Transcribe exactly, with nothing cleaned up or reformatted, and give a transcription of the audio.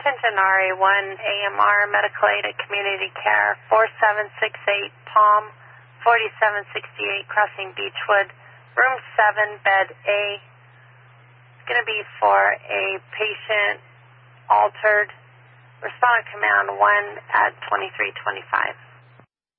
attention R A one A M R Medical Aid at Community Care, four seven six eight Palm, forty-seven sixty-eight Crossing Beechwood, room seven, bed A. It's going to be for a patient altered. Respond command one at twenty-three twenty-five.